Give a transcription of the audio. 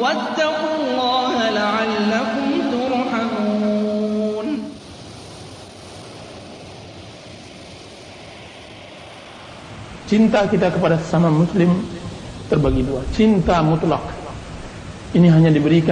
واتقوا الله لعلكم ترحمون. Cinta kita kepada sesama muslim terbagi dua. Cinta mutlak, ini hanya diberikan